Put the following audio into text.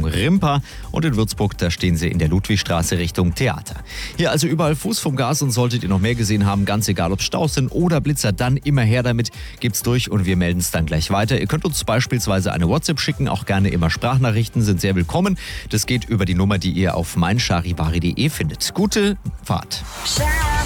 Richtung Rimpa und in Würzburg, da stehen Sie in der Ludwigstraße Richtung Theater. Hier also überall Fuß vom Gas und solltet ihr noch mehr gesehen haben, ganz egal ob Staus sind oder Blitzer, dann immer her damit, gibt's durch und wir melden es dann gleich weiter. Ihr könnt uns beispielsweise eine WhatsApp schicken, auch gerne immer Sprachnachrichten sind sehr willkommen. Das geht über die Nummer, die ihr auf meincharivari.de findet. Gute Fahrt.